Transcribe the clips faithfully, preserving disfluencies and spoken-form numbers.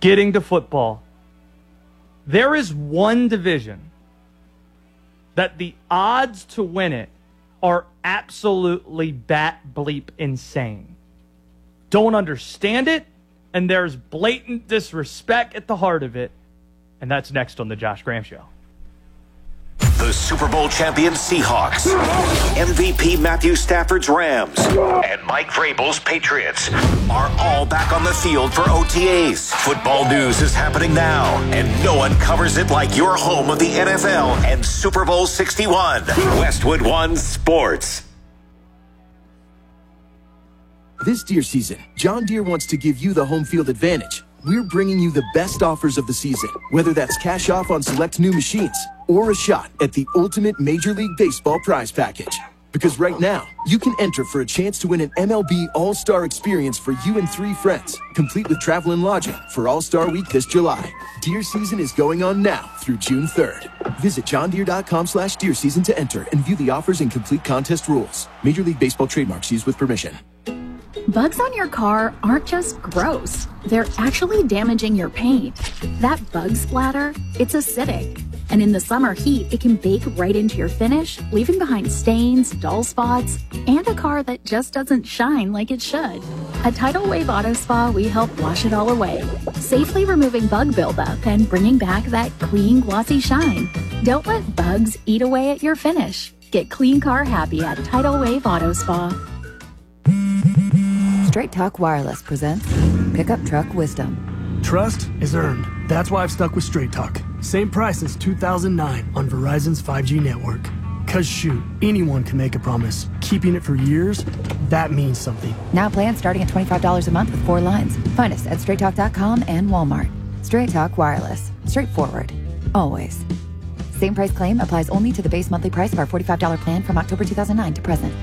getting to football, there is one division that the odds to win it are absolutely bat bleep insane. Don't understand it, and there's blatant disrespect at the heart of it, and that's next on the Josh Graham Show. The Super Bowl champion Seahawks, M V P Matthew Stafford's Rams, and Mike Vrabel's Patriots are all back on the field for O T As. Football news is happening now, and no one covers it like your home of the N F L and Super Bowl sixty-one. Westwood One Sports. This Deere season, John Deere wants to give you the home field advantage. We're bringing you the best offers of the season, whether that's cash off on select new machines or a shot at the ultimate Major League Baseball prize package. Because right now, you can enter for a chance to win an M L B All-Star experience for you and three friends, complete with travel and lodging for All-Star Week this July. Deer season is going on now through June third. Visit johndeere.com slash deer season to enter and view the offers and complete contest rules. Major League Baseball trademarks used with permission. Bugs on your car aren't just gross. They're actually damaging your paint. That bug splatter, it's acidic. And in the summer heat, it can bake right into your finish, leaving behind stains, dull spots, and a car that just doesn't shine like it should. At Tidal Wave Auto Spa, we help wash it all away, safely removing bug buildup and bringing back that clean, glossy shine. Don't let bugs eat away at your finish. Get clean car happy at Tidal Wave Auto Spa. Straight Talk Wireless presents Pickup Truck Wisdom. Trust is earned. That's why I've stuck with Straight Talk. Same price since two thousand nine on Verizon's five G network. Cause shoot, anyone can make a promise. Keeping it for years, that means something. Now plans starting at twenty-five dollars a month with four lines. Find us at straight talk dot com and Walmart. Straight Talk Wireless. Straightforward. Always. Same price claim applies only to the base monthly price of our forty-five dollars plan from October two thousand nine to present.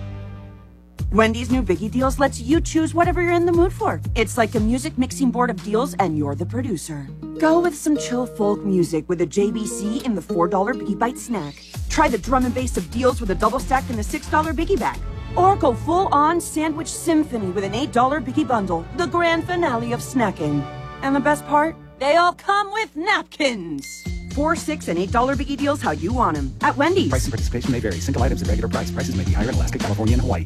Wendy's new Biggie Deals lets you choose whatever you're in the mood for. It's like a music mixing board of deals, and you're the producer. Go with some chill folk music with a J B C in the four dollar Biggie Bite snack. Try the drum and bass of deals with a double stack in the six dollar Biggie bag. Or go full-on sandwich symphony with an eight dollar Biggie bundle, the grand finale of snacking. And the best part? They all come with napkins. Four, six, and eight dollar Biggie Deals how you want them at Wendy's. Price and participation may vary. Single items at regular price. Prices may be higher in Alaska, California, and Hawaii.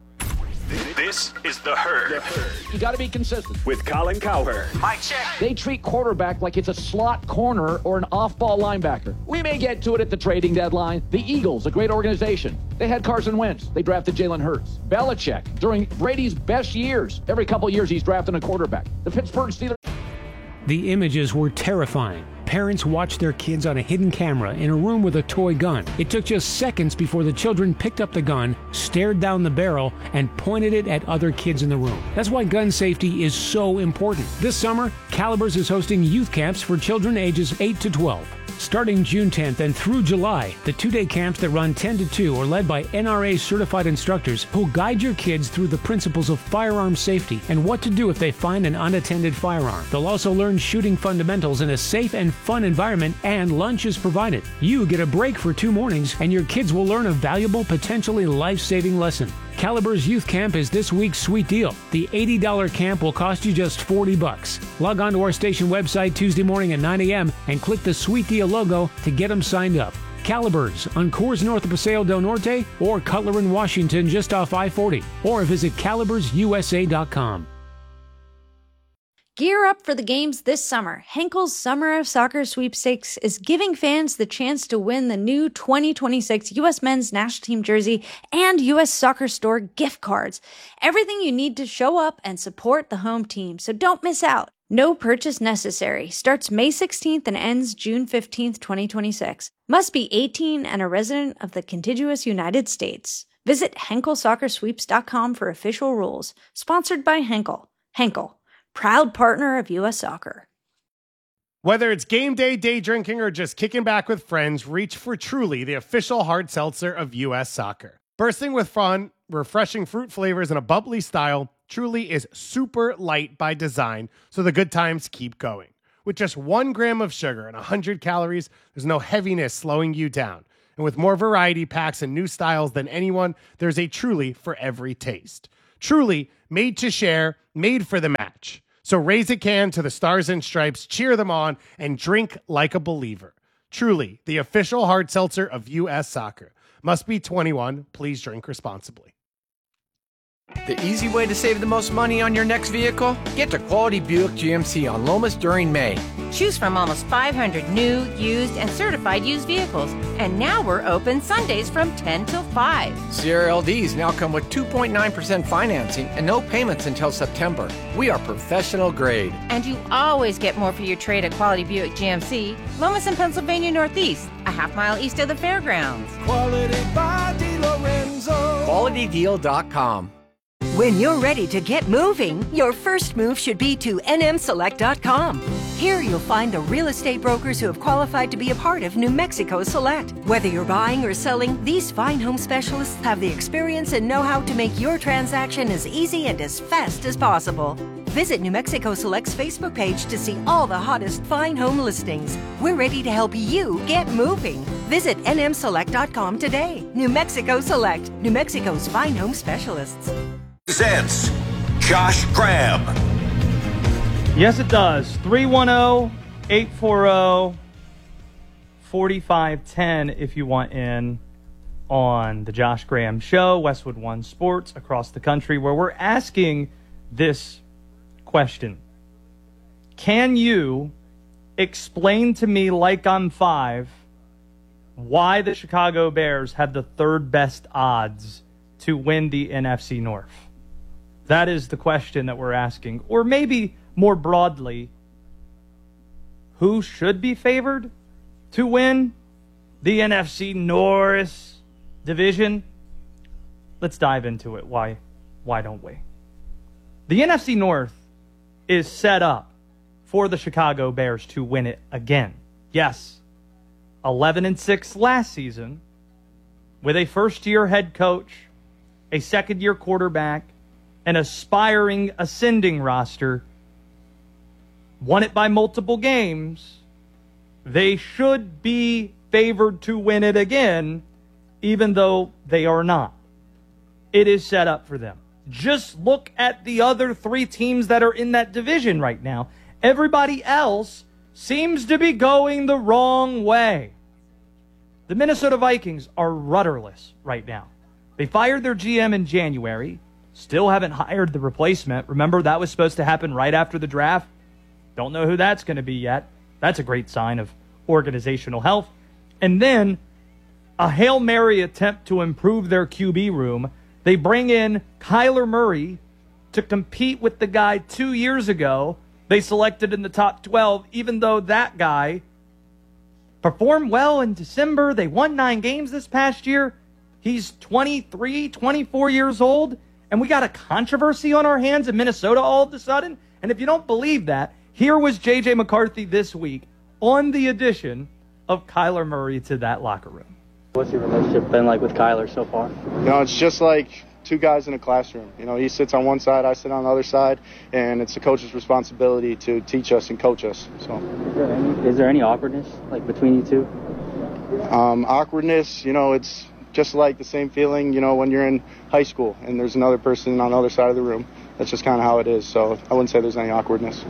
This is The Herd. The Herd. You got to be consistent. With Colin Cowherd. Mike check. They treat quarterback like it's a slot corner or an off-ball linebacker. We may get to it at the trading deadline. The Eagles, a great organization. They had Carson Wentz. They drafted Jalen Hurts. Belichick, during Brady's best years. Every couple years, he's drafting a quarterback. The Pittsburgh Steelers. The images were terrifying. Parents watched their kids on a hidden camera in a room with a toy gun. It took just seconds before the children picked up the gun, stared down the barrel, and pointed it at other kids in the room. That's why gun safety is so important. This summer, Calibers is hosting youth camps for children ages eight to twelve. Starting June tenth and through July, the two-day camps that run ten to two are led by N R A-certified instructors who'll guide your kids through the principles of firearm safety and what to do if they find an unattended firearm. They'll also learn shooting fundamentals in a safe and fun environment, and lunch is provided. You get a break for two mornings, and your kids will learn a valuable, potentially life-saving lesson. Calibers Youth Camp is this week's sweet deal. The eighty dollar camp will cost you just forty bucks. Log on to our station website Tuesday morning at nine a.m. and click the sweet deal logo to get them signed up. Calibers on Coors north of Paseo del Norte or Cutler in Washington just off I forty, or visit calibers u s a dot com. Gear up for the games this summer. Henkel's Summer of Soccer Sweepstakes is giving fans the chance to win the new twenty twenty-six U S Men's National Team jersey and U S Soccer Store gift cards. Everything you need to show up and support the home team, so don't miss out. No purchase necessary. Starts May sixteenth and ends June fifteenth, twenty twenty-six. Must be eighteen and a resident of the contiguous United States. Visit henkel soccer sweeps dot com for official rules. Sponsored by Henkel. Henkel, proud partner of U S Soccer. Whether it's game day, day drinking, or just kicking back with friends, reach for Truly, the official hard seltzer of U S Soccer. Bursting with fun, refreshing fruit flavors, and a bubbly style, Truly is super light by design, so the good times keep going. With just one gram of sugar and one hundred calories, there's no heaviness slowing you down. And with more variety packs and new styles than anyone, there's a Truly for every taste. Truly, made to share, made for the match. So raise a can to the Stars and Stripes, cheer them on, and drink like a believer. Truly, the official hard seltzer of U S Soccer. Must be twenty-one. Please drink responsibly. The easy way to save the most money on your next vehicle? Get to Quality Buick G M C on Lomas during May. Choose from almost five hundred new, used, and certified used vehicles. And now we're open Sundays from ten till five. Sierra L Ds now come with two point nine percent financing and no payments until September. We are professional grade. And you always get more for your trade at Quality Buick G M C, Lomas and Pennsylvania Northeast, a half mile east of the fairgrounds. Quality by DiLorenzo. Quality Deal dot com. When you're ready to get moving, your first move should be to N M Select dot com. Here you'll find the real estate brokers who have qualified to be a part of New Mexico Select. Whether you're buying or selling, these fine home specialists have the experience and know-how to make your transaction as easy and as fast as possible. Visit New Mexico Select's Facebook page to see all the hottest fine home listings. We're ready to help you get moving. Visit N M Select dot com today. New Mexico Select, New Mexico's fine home specialists. Presents Josh Graham. Yes, it does. three one zero, eight four zero, four five one zero if you want in on the Josh Graham Show, Westwood One Sports across the country, where we're asking this question. Can you explain to me, like I'm five, why the Chicago Bears have the third best odds to win the N F C North? That is the question that we're asking. Or maybe more broadly, who should be favored to win the N F C North division? Let's dive into it. Why, why don't we? The N F C North is set up for the Chicago Bears to win it again. Yes, eleven and six last season with a first-year head coach, a second-year quarterback, an aspiring, ascending roster, won it by multiple games. They should be favored to win it again, even though they are not. It is set up for them. Just look at the other three teams that are in that division right now. Everybody else seems to be going the wrong way. The Minnesota Vikings are rudderless right now. They fired their G M in January. Still haven't hired the replacement. Remember, that was supposed to happen right after the draft. Don't know who that's going to be yet. That's a great sign of organizational health. And then a Hail Mary attempt to improve their Q B room. They bring in Kyler Murray to compete with the guy two years ago they selected in the top twelve, even though that guy performed well in December. They won nine games this past year. He's twenty-three, twenty-four years old. And we got a controversy on our hands in Minnesota all of a sudden. And if you don't believe that, here was J J McCarthy this week on the addition of Kyler Murray to that locker room. What's your relationship been like with Kyler so far? You know, it's just like two guys in a classroom. You know, he sits on one side, I sit on the other side, and it's the coach's responsibility to teach us and coach us. So, is there any, is there any awkwardness like between you two? Um, awkwardness, you know, it's just like the same feeling, you know, when you're in high school and there's another person on the other side of the room. That's just kind of how it is. So I wouldn't say there's any awkwardness.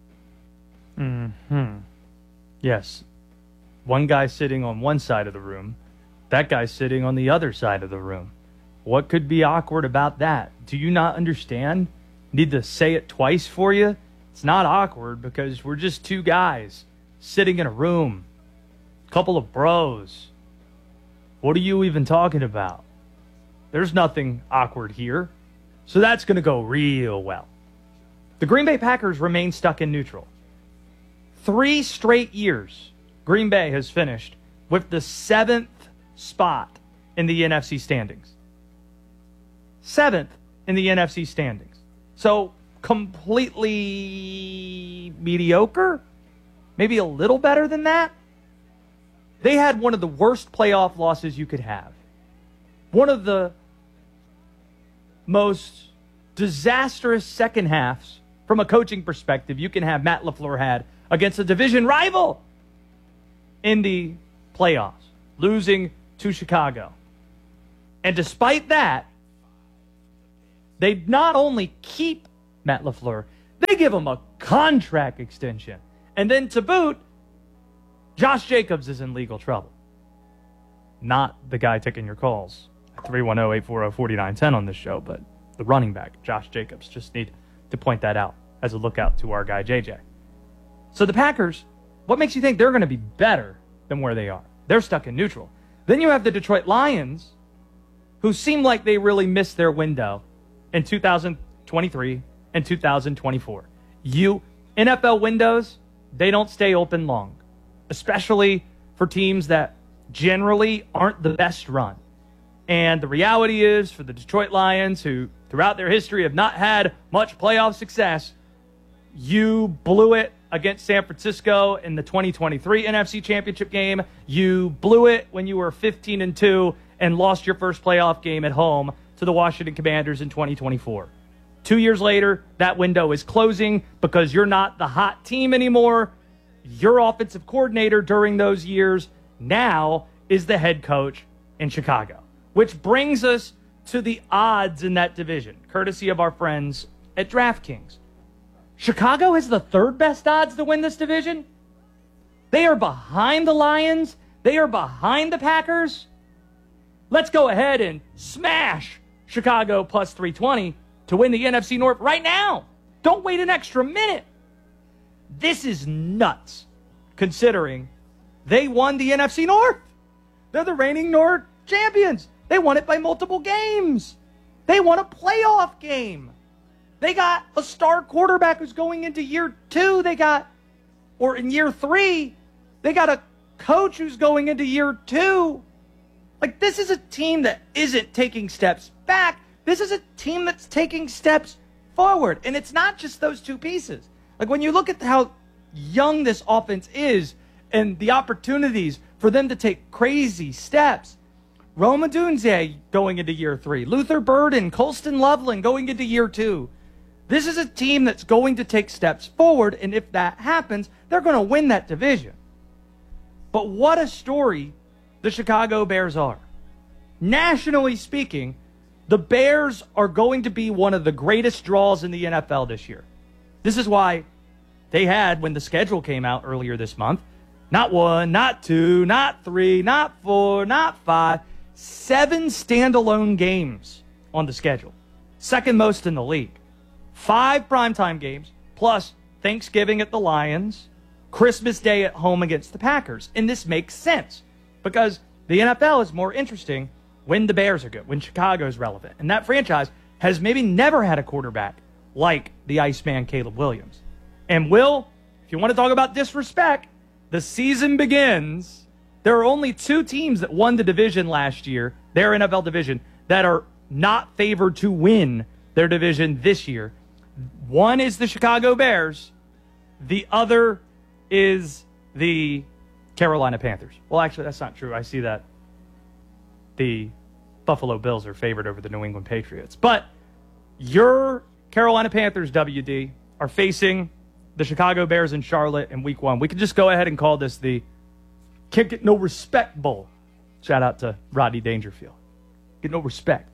Hmm. Yes. One guy sitting on one side of the room. That guy sitting on the other side of the room. What could be awkward about that? Do you not understand? Need to say it twice for you? It's not awkward because we're just two guys sitting in a room. A couple of bros. What are you even talking about? There's nothing awkward here. So that's going to go real well. The Green Bay Packers remain stuck in neutral. Three straight years, Green Bay has finished with the seventh spot in the N F C standings. Seventh in the N F C standings. So completely mediocre? Maybe a little better than that? They had one of the worst playoff losses you could have. One of the most disastrous second halves from a coaching perspective you can have Matt LaFleur had against a division rival in the playoffs, losing to Chicago. And despite that, they not only keep Matt LaFleur, They give him a contract extension. And then to boot, Josh Jacobs is in legal trouble. Not the guy taking your calls at three one zero, eight four zero, four nine one zero on this show, but the running back, Josh Jacobs. Just need to point that out as a lookout to our guy, J J. So the Packers, what makes you think they're going to be better than where they are? They're stuck in neutral. Then you have the Detroit Lions, who seem like they really missed their window in two thousand twenty-three and two thousand twenty-four. You, N F L windows, they don't stay open long, especially for teams that generally aren't the best run. And the reality is, for the Detroit Lions, who throughout their history have not had much playoff success, you blew it against San Francisco in the twenty twenty-three N F C Championship game. You blew it when you were fifteen and two and lost your first playoff game at home to the Washington Commanders in twenty twenty-four. Two years later, that window is closing because you're not the hot team anymore. Your offensive coordinator during those years now is the head coach in Chicago, which brings us to the odds in that division, courtesy of our friends at DraftKings. Chicago has the third best odds to win this division. They are behind the Lions. They are behind the Packers. Let's go ahead and smash Chicago plus three twenty to win the N F C North right now. Don't wait an extra minute. This is nuts, considering they won the N F C North. They're the reigning North champions. They won it by multiple games. They won a playoff game. They got a star quarterback who's going into year two. They got, or in year three, they got a coach who's going into year two. Like, this is a team that isn't taking steps back. This is a team that's taking steps forward. And it's not just those two pieces. Like, when you look at how young this offense is and the opportunities for them to take crazy steps, Rome Odunze going into year three, Luther Burden, Colston Loveland going into year two. This is a team that's going to take steps forward, and if that happens, they're going to win that division. But what a story the Chicago Bears are. Nationally speaking, the Bears are going to be one of the greatest draws in the N F L this year. This is why they had, when the schedule came out earlier this month, not one, not two, not three, not four, not five, seven standalone games on the schedule. Second most in the league. Five primetime games, plus Thanksgiving at the Lions, Christmas Day at home against the Packers. And this makes sense because the N F L is more interesting when the Bears are good, when Chicago is relevant. And that franchise has maybe never had a quarterback like the Iceman Caleb Williams. And Will, if you want to talk about disrespect, the season begins. There are only two teams that won the division last year, their N F L division, that are not favored to win their division this year. One is the Chicago Bears. The other is the Carolina Panthers. Well, actually, that's not true. I see that the Buffalo Bills are favored over the New England Patriots. But your Carolina Panthers, W D, are facing the Chicago Bears in Charlotte in week one. We could just go ahead and call this the Can't Get No Respect Bowl. Shout out to Rodney Dangerfield. Get no respect.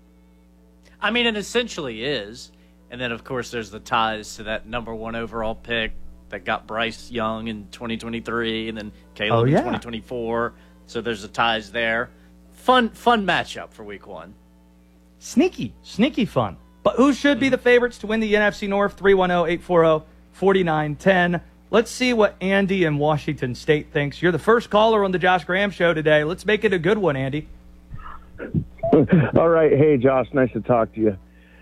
I mean, it essentially is. And then, of course, there's the ties to that number one overall pick that got Bryce Young in twenty twenty-three and then Caleb oh, yeah. in twenty twenty-four. So there's the ties there. Fun fun matchup for week one. Sneaky, sneaky fun. But who should be the favorites to win the N F C North? three one zero, eight four zero, four nine one zero. Let's see what Andy in Washington State thinks. You're the first caller on the Josh Graham Show today. Let's make it a good one, Andy. All right. Hey, Josh. Nice to talk to you.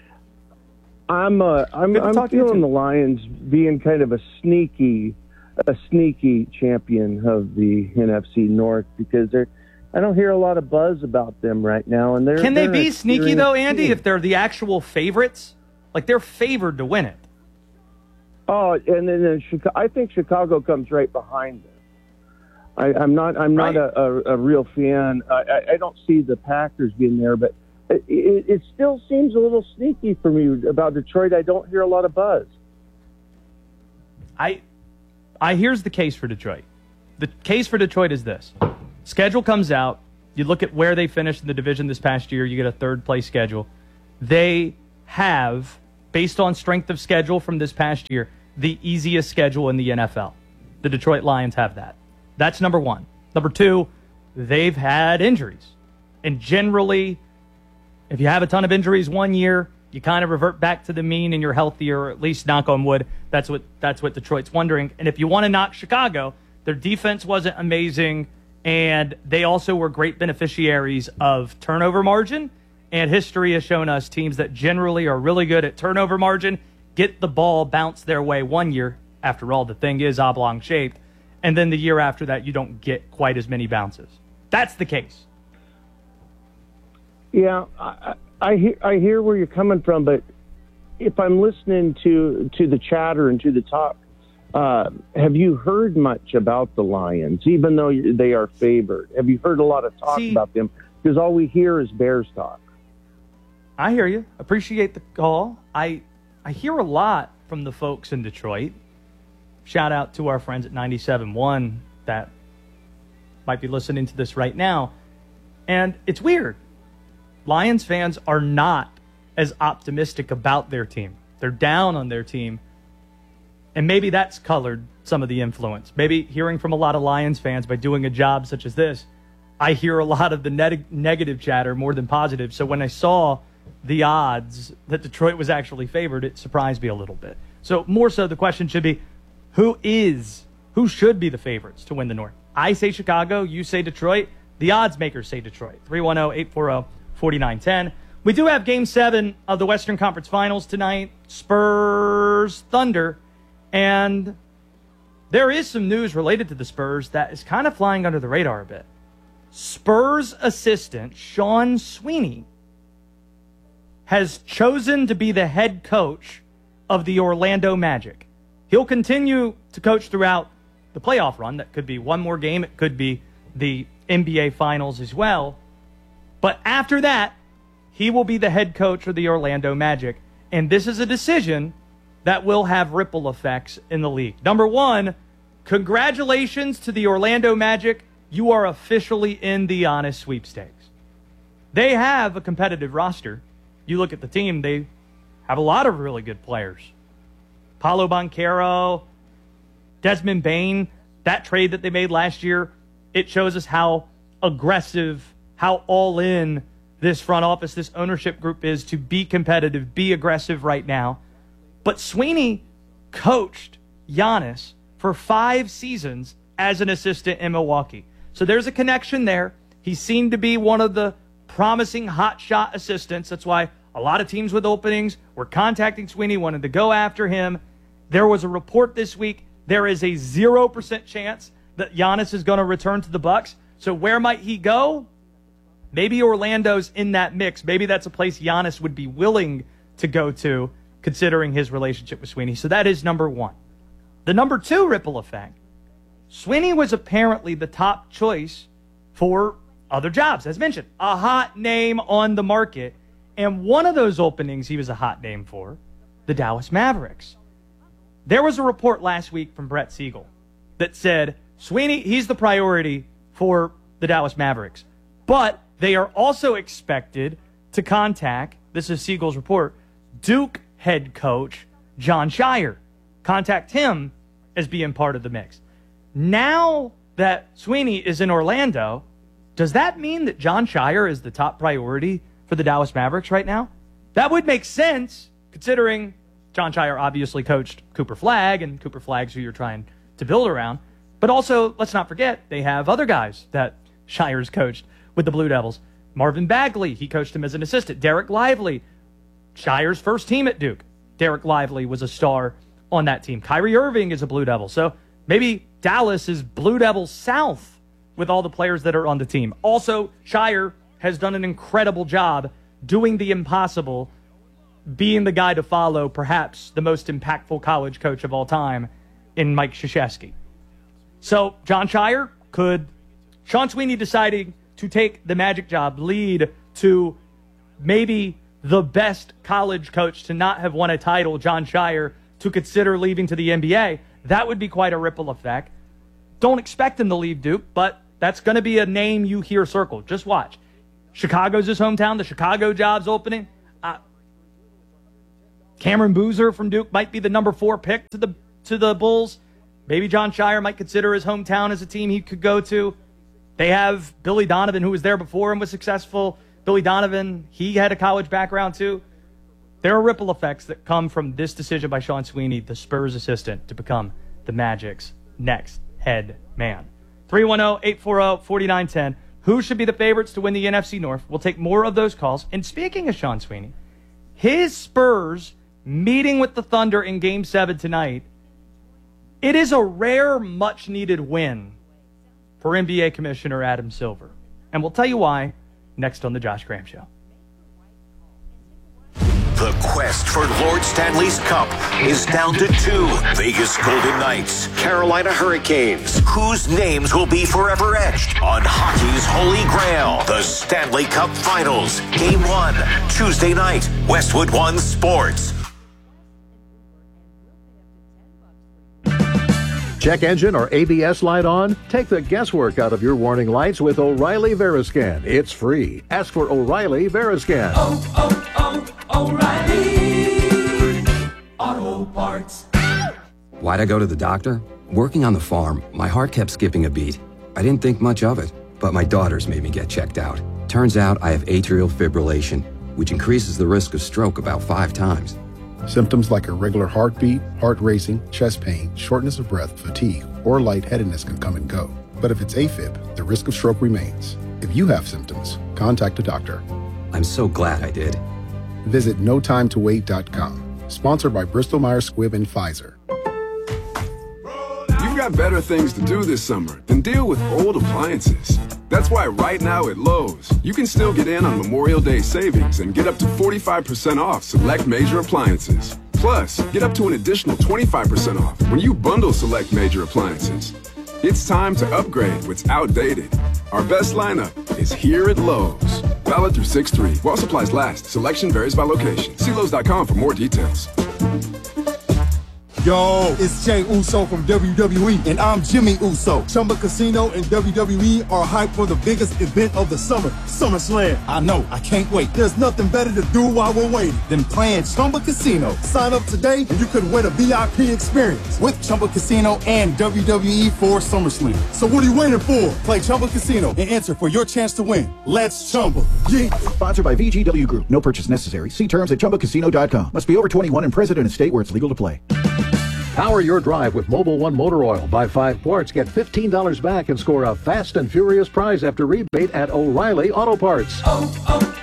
I'm uh, I'm, I'm feeling the Lions being kind of a sneaky, a sneaky champion of the N F C North because they're. I don't hear a lot of buzz about them right now, and they're. Can they they're be sneaky though, Andy? team. If they're the actual favorites, like they're favored to win it. Oh, and then, then Chicago, I think Chicago comes right behind them. I, I'm not. I'm right. not a, a, a real fan. I, I, I don't see the Packers being there, but. It, it, it still seems a little sneaky for me about Detroit. I don't hear a lot of buzz. I, I here's the case for Detroit. The case for Detroit is this. Schedule comes out. You look at where they finished in the division this past year. You get a third place schedule. They have based on strength of schedule from this past year, the easiest schedule in the N F L. The Detroit Lions have that. That's number one. Number two, they've had injuries. And generally, if you have a ton of injuries one year, you kind of revert back to the mean and you're healthier, or at least knock on wood. That's what that's what Detroit's wondering. And if you want to knock Chicago, their defense wasn't amazing, and they also were great beneficiaries of turnover margin. And history has shown us teams that generally are really good at turnover margin get the ball bounced their way one year. After all, the thing is oblong-shaped. And then the year after that, you don't get quite as many bounces. That's the case. Yeah, I, I, hear, I hear where you're coming from, but if I'm listening to, to the chatter and to the talk, uh, have you heard much about the Lions, even though they are favored? Have you heard a lot of talk See, about them? Because all we hear is Bears talk. I hear you. Appreciate the call. I I hear a lot from the folks in Detroit. Shout out to our friends at ninety-seven point one that might be listening to this right now. And it's weird. Lions fans are not as optimistic about their team. They're down on their team. And maybe that's colored some of the influence. Maybe hearing from a lot of Lions fans by doing a job such as this, I hear a lot of the neg- negative chatter more than positive. So when I saw the odds that Detroit was actually favored, it surprised me a little bit. So more so, the question should be, who is, who should be the favorites to win the North? I say Chicago, you say Detroit, the odds makers say Detroit. three one zero, eight four zero, four nine one zero. We do have Game seven of the Western Conference Finals tonight, Spurs Thunder, and there is some news related to the Spurs that is kind of flying under the radar a bit. Spurs assistant Sean Sweeney has chosen to be the head coach of the Orlando Magic. He'll continue to coach throughout the playoff run. That could be one more game. It could be the N B A Finals as well. But after that, he will be the head coach of the Orlando Magic. And this is a decision that will have ripple effects in the league. Number one, congratulations to the Orlando Magic. You are officially in the Giannis sweepstakes. They have a competitive roster. You look at the team, they have a lot of really good players. Paolo Banchero, Desmond Bane, that trade that they made last year, it shows us how aggressive, how all in this front office, this ownership group is to be competitive, be aggressive right now. But Sweeney coached Giannis for five seasons as an assistant in Milwaukee. So there's a connection there. He seemed to be one of the promising hotshot assistants. That's why a lot of teams with openings were contacting Sweeney, wanted to go after him. There was a report this week. There is a zero percent chance that Giannis is going to return to the Bucks. So where might he go? Maybe Orlando's in that mix. Maybe that's a place Giannis would be willing to go to, considering his relationship with Sweeney. So that is number one. The number two ripple effect, Sweeney was apparently the top choice for other jobs. As mentioned, a hot name on the market. And one of those openings he was a hot name for, the Dallas Mavericks. There was a report last week from Brett Siegel that said Sweeney, he's the priority for the Dallas Mavericks. But they are also expected to contact, this is Siegel's report, Duke head coach Jon Scheyer. Contact him as being part of the mix. Now that Sweeney is in Orlando, does that mean that Jon Scheyer is the top priority for the Dallas Mavericks right now? That would make sense, considering Jon Scheyer obviously coached Cooper Flagg, and Cooper Flagg's who you're trying to build around. But also, let's not forget, they have other guys that Shirer's coached with the Blue Devils. Marvin Bagley, he coached him as an assistant. Derek Lively, Shirer's first team at Duke. Derek Lively was a star on that team. Kyrie Irving is a Blue Devil. So maybe Dallas is Blue Devils South with all the players that are on the team. Also, Scheyer has done an incredible job doing the impossible, being the guy to follow, perhaps the most impactful college coach of all time in Mike Krzyzewski. So Jon Scheyer, could Sean Sweeney deciding to take the Magic job lead to maybe the best college coach to not have won a title, Jon Scheyer, to consider leaving to the N B A? That would be quite a ripple effect. Don't expect him to leave Duke, but that's going to be a name you hear circled. Just watch. Chicago's his hometown. The Chicago job's opening. Uh, Cameron Boozer from Duke might be the number four pick to the to the Bulls. Maybe John Shire might consider his hometown as a team he could go to. They have Billy Donovan, who was there before and was successful. Billy Donovan, he had a college background too. There are ripple effects that come from this decision by Sean Sweeney, the Spurs assistant, to become the Magic's next head man. three one zero, eight four zero, four nine one zero. Who should be the favorites to win the N F C North? We'll take more of those calls. And speaking of Sean Sweeney, his Spurs meeting with the Thunder in Game seven tonight, it is a rare, much-needed win for N B A Commissioner Adam Silver. And we'll tell you why next on The Josh Graham Show. The quest for Lord Stanley's Cup is down to two. Vegas Golden Knights, Carolina Hurricanes. Whose names will be forever etched on hockey's holy grail? The Stanley Cup Finals. Game one, Tuesday night, Westwood One Sports. Check engine or A B S light on? Take the guesswork out of your warning lights with O'Reilly Veriscan. It's free. Ask for O'Reilly Veriscan. Oh, oh, oh, O'Reilly Auto Parts. Why'd I go to the doctor? Working on the farm, my heart kept skipping a beat. I didn't think much of it, but my daughters made me get checked out. Turns out I have atrial fibrillation, which increases the risk of stroke about five times. Symptoms like irregular heartbeat, heart racing, chest pain, shortness of breath, fatigue, or lightheadedness can come and go. But if it's AFib, the risk of stroke remains. If you have symptoms, contact a doctor. I'm so glad I did. Visit no time to wait dot com. Sponsored by Bristol Myers Squibb and Pfizer. You've got better things to do this summer than deal with old appliances. That's why right now at Lowe's, you can still get in on Memorial Day savings and get up to forty-five percent off select major appliances. Plus, get up to an additional twenty-five percent off when you bundle select major appliances. It's time to upgrade what's outdated. Our best lineup is here at Lowe's. Valid through six three. While supplies last, selection varies by location. See Lowe's dot com for more details. Yo, it's Jay Uso from W W E, and I'm Jimmy Uso. Chumba Casino and W W E are hyped for the biggest event of the summer, SummerSlam. I know, I can't wait. There's nothing better to do while we're waiting than playing Chumba Casino. Sign up today, and you could win a V I P experience with Chumba Casino and W W E for SummerSlam. So what are you waiting for? Play Chumba Casino and enter for your chance to win. Let's Chumba. Yeah. Sponsored by V G W Group. No purchase necessary. See terms at chumba casino dot com. Must be over twenty-one and present in a state where it's legal to play. Power your drive with Mobil One Motor Oil. Buy five quarts, get fifteen dollars back, and score a fast and furious prize after rebate at O'Reilly Auto Parts. Oh,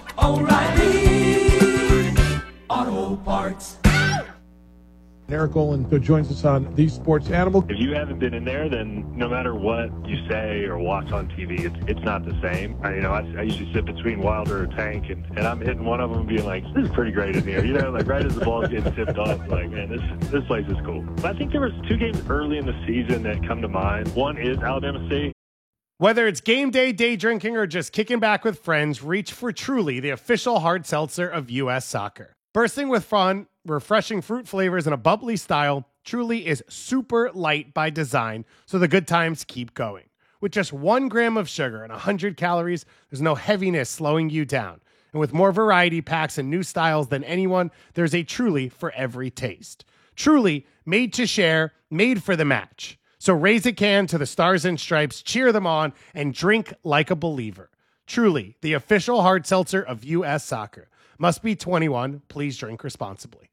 oh, oh, O'Reilly Auto Parts. Eric Olin joins us on The Sports Animal. If you haven't been in there, then no matter what you say or watch on T V, it's it's not the same. I, you know, I, I usually sit between Wilder or Tank, and, and I'm hitting one of them being like, this is pretty great in here. You know, like right as the ball's getting tipped off, like, man, this this place is cool. But I think there was two games early in the season that come to mind. One is Alabama State. Whether it's game day, day drinking, or just kicking back with friends, reach for Truly, the official hard seltzer of U S Soccer. Bursting with fun, refreshing fruit flavors, and a bubbly style, Truly is super light by design, so the good times keep going. With just one gram of sugar and one hundred calories, there's no heaviness slowing you down. And with more variety packs and new styles than anyone, there's a Truly for every taste. Truly, made to share, made for the match. So raise a can to the Stars and Stripes, cheer them on, and drink like a believer. Truly, the official hard seltzer of U S Soccer. Must be twenty-one. Please drink responsibly.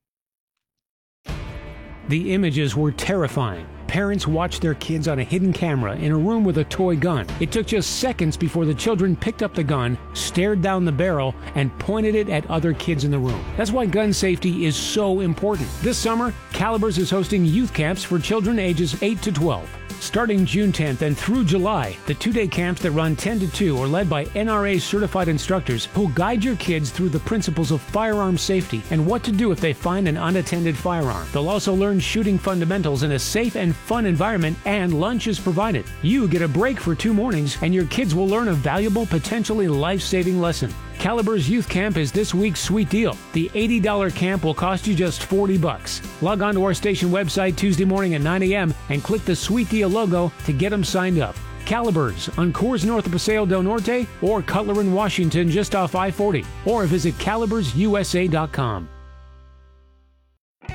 The images were terrifying. Parents watched their kids on a hidden camera in a room with a toy gun. It took just seconds before the children picked up the gun, stared down the barrel, and pointed it at other kids in the room. That's why gun safety is so important. This summer, Calibers is hosting youth camps for children ages eight to twelve. Starting June tenth and through July, the two-day camps that run ten to two are led by N R A-certified instructors who'll guide your kids through the principles of firearm safety and what to do if they find an unattended firearm. They'll also learn shooting fundamentals in a safe and fun environment, and lunch is provided. You get a break for two mornings, and your kids will learn a valuable, potentially life-saving lesson. Calibers Youth Camp is this week's sweet deal. The eighty dollars camp will cost you just forty bucks. Log on to our station website Tuesday morning at nine a.m. and click the Sweet Deal logo to get them signed up. Calibers on Coors North of Paseo del Norte or Cutler in Washington just off I forty, or visit calibers U S A dot com.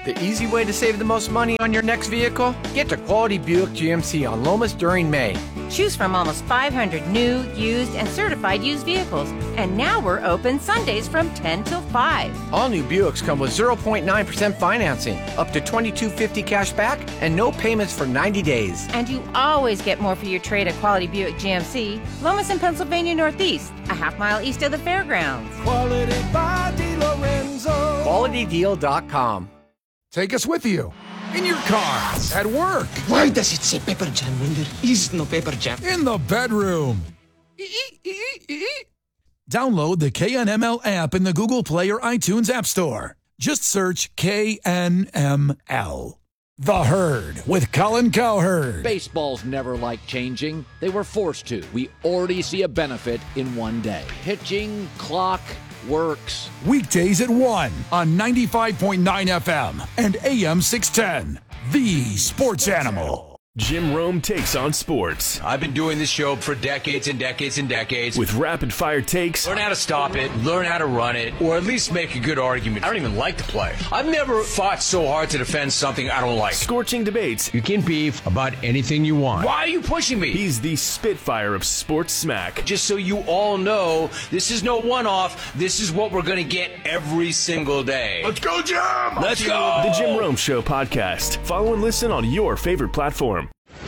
The easy way to save the most money on your next vehicle? Get to Quality Buick G M C on Lomas during May. Choose from almost five hundred new, used, and certified used vehicles. And now we're open Sundays from ten till five. All new Buicks come with zero point nine percent financing, up to twenty-two fifty cash back, and no payments for ninety days. And you always get more for your trade at Quality Buick G M C, Lomas and Pennsylvania Northeast, a half mile east of the fairgrounds. Quality by DiLorenzo. Quality Deal dot com. Take us with you. In your car, at work. Why does it say Pepper Jam when there is no Pepper Jam? In the bedroom. Download the K N M L app in the Google Play or iTunes App Store. Just search K N M L. The Herd with Colin Cowherd. Baseball's never liked changing. They were forced to. We already see a benefit in one day. Pitching, clock, works. Weekdays at one on ninety-five point nine F M and A M six ten. The Sports Animal. Jim Rome takes on sports. I've been doing this show for decades and decades and decades. With rapid-fire takes. Learn how to stop it, learn how to run it, or at least make a good argument. I don't even like to play. I've never fought so hard to defend something I don't like. Scorching debates. You can beef about anything you want. Why are you pushing me? He's the Spitfire of sports smack. Just so you all know, this is no one-off. This is what we're going to get every single day. Let's go, Jim! Let's go! The Jim Rome Show podcast. Follow and listen on your favorite platform.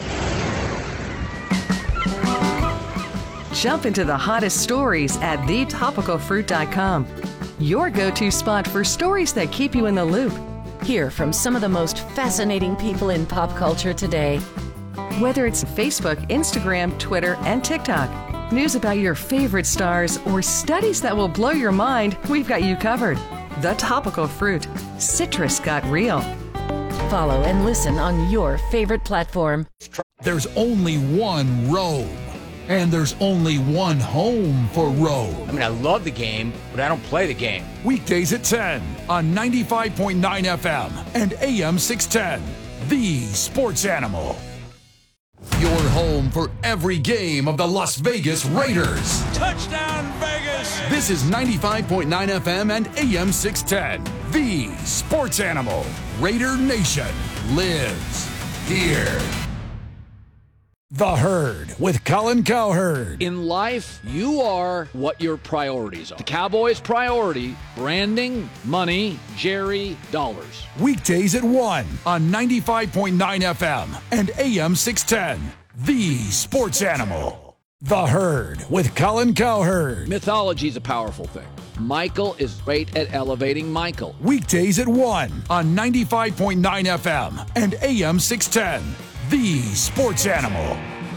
Jump into the hottest stories at the topical fruit dot com. Your go-to spot for stories that keep you in the loop. Hear from some of the most fascinating people in pop culture today. Whether it's Facebook, Instagram, Twitter, and TikTok, news about your favorite stars, or studies that will blow your mind, we've got you covered. The Topical Fruit. Citrus got real. Follow and listen on your favorite platform. There's only one Rome. And there's only one home for Rome. I mean, I love the game, but I don't play the game. Weekdays at ten on ninety-five point nine F M and A M six ten. The Sports Animal. Your home for every game of the Las Vegas Raiders. Touchdown, Vegas! This is ninety-five point nine F M and A M six ten. The Sports Animal. Raider Nation lives here. The Herd with Colin Cowherd. In life, you are what your priorities are. The Cowboys' priority, branding, money, Jerry, dollars. Weekdays at one on ninety-five point nine F M and A M six ten. The Sports Animal. The Herd with Colin Cowherd. Mythology is a powerful thing. Michael is great at elevating Michael. Weekdays at one on ninety-five point nine F M and A M six ten. The Sports Animal.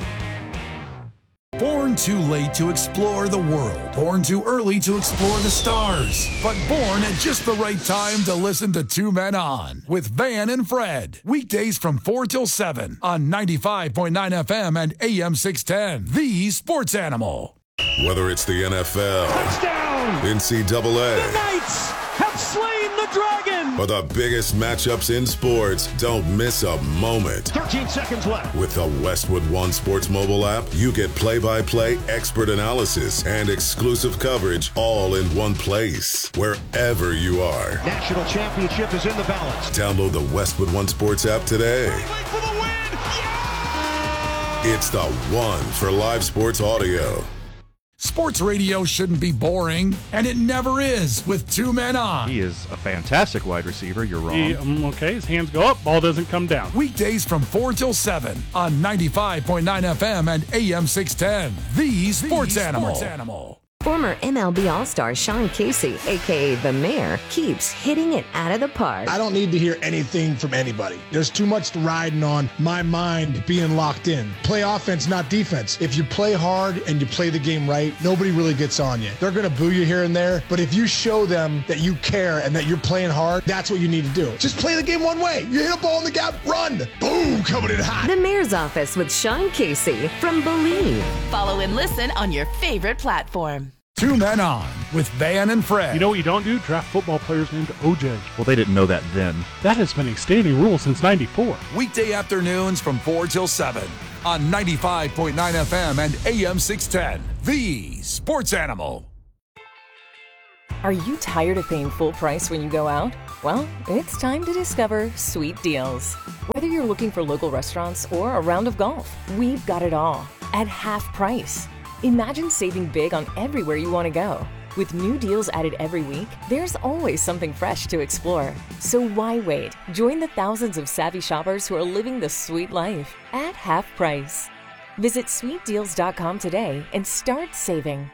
Born too late to explore the world. Born too early to explore the stars. But born at just the right time to listen to Two Men On with Van and Fred. Weekdays from four till seven on ninety-five point nine F M and A M six ten. The Sports Animal. Whether it's the N F L, Touchdown! N C double A, The Knights have slain the dragon! or the biggest matchups in sports, don't miss a moment. thirteen seconds left. With the Westwood One Sports mobile app, you get play-by-play expert analysis and exclusive coverage all in one place, wherever you are. National championship is in the balance. Download the Westwood One Sports app today. For the win! Yeah! It's the one for live sports audio. Sports radio shouldn't be boring, and it never is with Two Men On. He is a fantastic wide receiver. You're wrong. He, um, okay, his hands go up, ball doesn't come down. Weekdays from four till seven on ninety-five point nine F M and A M six ten. The Sports, the Animal. Sports Animal. Former M L B All-Star Sean Casey, a k a. The Mayor, keeps hitting it out of the park. I don't need to hear anything from anybody. There's too much riding on my mind being locked in. Play offense, not defense. If you play hard and you play the game right, nobody really gets on you. They're going to boo you here and there, but if you show them that you care and that you're playing hard, that's what you need to do. Just play the game one way. You hit a ball in the gap, run. Boom, coming in hot. The Mayor's Office with Sean Casey from Believe. Follow and listen on your favorite platform. Two Men On with Van and Fred. You know what you don't do? Draft football players named O J. Well, they didn't know that then. That has been a standing rule since ninety-four. Weekday afternoons from four till seven on ninety-five point nine F M and A M six ten. The Sports Animal. Are you tired of paying full price when you go out? Well, it's time to discover Sweet Deals. Whether you're looking for local restaurants or a round of golf, we've got it all at half price. Imagine saving big on everywhere you want to go. With new deals added every week, there's always something fresh to explore. So why wait? Join the thousands of savvy shoppers who are living the sweet life at half price. Visit sweet deals dot com today and start saving.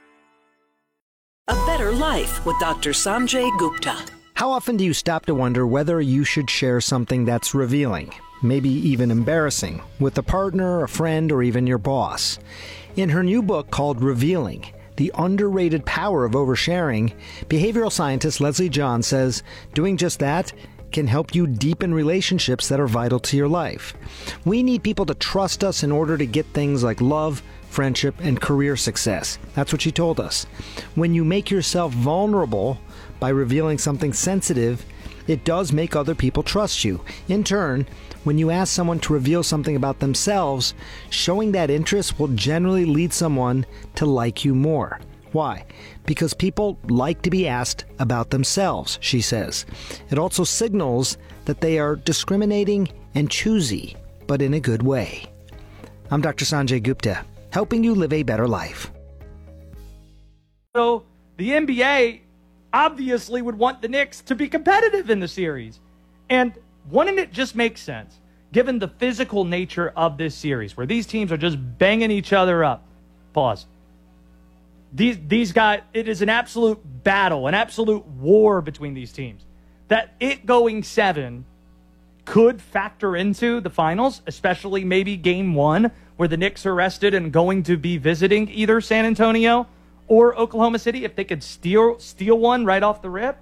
A Better Life with Doctor Sanjay Gupta. How often do you stop to wonder whether you should share something that's revealing, maybe even embarrassing, with a partner, a friend, or even your boss? In her new book called Revealing, The Underrated Power of Oversharing, behavioral scientist Leslie John says doing just that can help you deepen relationships that are vital to your life. We need people to trust us in order to get things like love, friendship, and career success. That's what she told us. When you make yourself vulnerable by revealing something sensitive, it does make other people trust you. In turn, when you ask someone to reveal something about themselves, showing that interest will generally lead someone to like you more. Why? Because people like to be asked about themselves, she says. It also signals that they are discriminating and choosy, but in a good way. I'm Doctor Sanjay Gupta, helping you live a better life. So the N B A obviously would want the Knicks to be competitive in the series. And wouldn't it just make sense, given the physical nature of this series, where these teams are just banging each other up? Pause. These these guys, it is an absolute battle, an absolute war between these teams. That it going seven could factor into the finals, especially maybe game one, where the Knicks are rested and going to be visiting either San Antonio or Oklahoma City, if they could steal steal one right off the rip.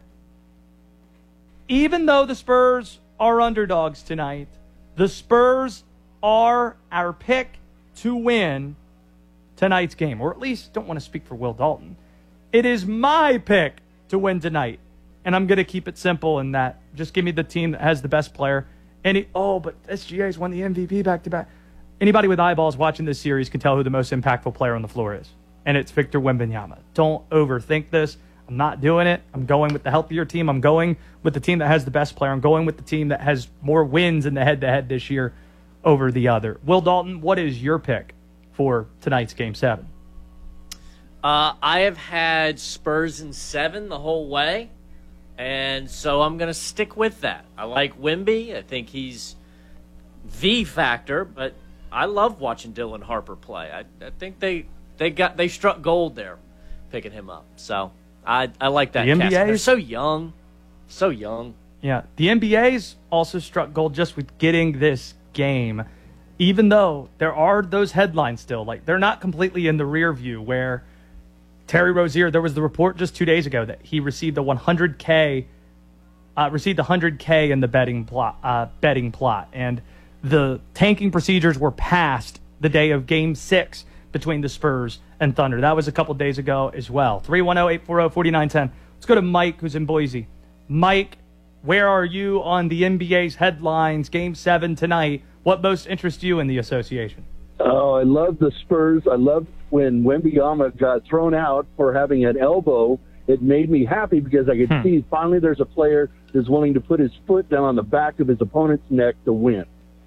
Even though the Spurs are underdogs tonight, the Spurs are our pick to win tonight's game, or at least don't want to speak for Will Dalton. It is my pick to win tonight, and I'm going to keep it simple in that just give me the team that has the best player. Any oh, but S G A's won the M V P back-to-back. Anybody with eyeballs watching this series can tell who the most impactful player on the floor is, and it's Victor Wembanyama. Don't overthink this. I'm not doing it. I'm going with the healthier team. I'm going with the team that has the best player. I'm going with the team that has more wins in the head-to-head this year over the other. Will Dalton, what is your pick for tonight's Game seven? Uh, I have had Spurs in seven the whole way, and so I'm going to stick with that. I like Wemby. I think he's the factor, but I love watching Dylan Harper play. I, I think they they got they struck gold there picking him up. So I I like that. The N B A, they're so young, so young. Yeah, the N B A's also struck gold just with getting this game, even though there are those headlines still. Like, they're not completely in the rear view, where Terry Rozier, there was the report just two days ago that he received a one hundred K, uh, received one hundred K in the betting plot, uh, betting plot, and the tanking procedures were passed the day of Game Six between the Spurs and Thunder. That was a couple days ago as well. three one zero, eight four zero, four nine one zero. Let's go to Mike, who's in Boise. Mike, where are you on the N B A's headlines? Game seven tonight. What most interests you in the association? Oh, I love the Spurs. I love when Wembanyama got thrown out for having an elbow. It made me happy because I could hmm. see finally there's a player that's willing to put his foot down on the back of his opponent's neck to win.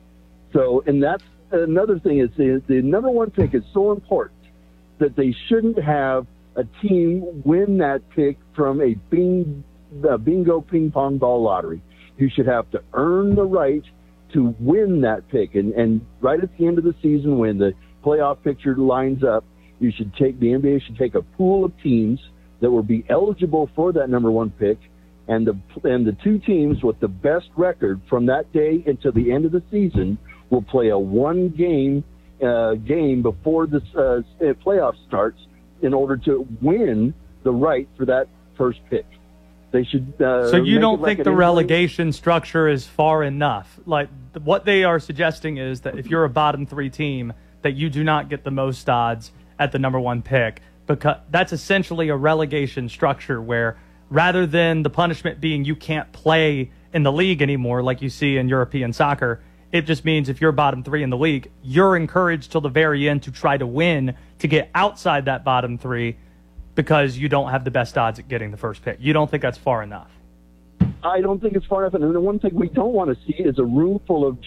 So, and that's another thing is the, the number one pick is so important that they shouldn't have a team win that pick from a bing, a bingo ping pong ball lottery. You should have to earn the right to win that pick. And, and right at the end of the season, when the playoff picture lines up, you should take, the N B A should take a pool of teams that will be eligible for that number one pick. And the, and the two teams with the best record from that day until the end of the season will play a one game, uh, game before the uh, playoff starts in order to win the right for that first pick. They should. Uh, so you don't like think the relegation structure is far enough? Like, what they are suggesting is that if you're a bottom three team, that you do not get the most odds at the number one pick, because that's essentially a relegation structure where rather than the punishment being you can't play in the league anymore like you see in European soccer, it just means if you're bottom three in the league, you're encouraged till the very end to try to win to get outside that bottom three, because you don't have the best odds at getting the first pick. You don't think that's far enough? I don't think it's far enough. And the one thing we don't want to see is a room full of